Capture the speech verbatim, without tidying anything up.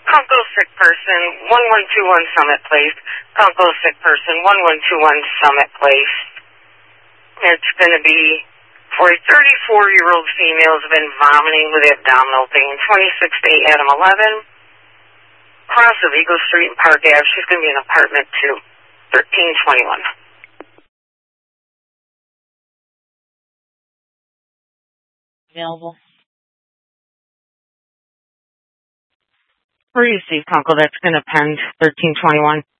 Conco sick person, one one two one Summit Place. Conco sick person, one one two one Summit Place. It's going to be for a thirty-four-year-old female who's been vomiting with abdominal pain, twenty-six to eight Adam eleven, cross of Eagle Street and Park Ave. She's going to be in apartment two, thirteen twenty-one. Available. Where you see Conco, that's going to pen thirteen twenty-one.